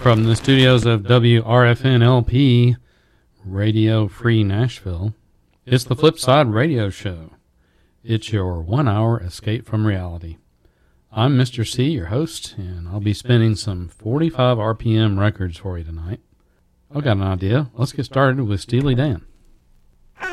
From the studios of WRFN-LP, Radio Free Nashville, it's the Flipside Radio Show. It's your 1 hour escape from reality. I'm Mr. C, your host, and I'll be spinning some 45 RPM records for you tonight. I've got an idea. Let's get started with Steely Dan.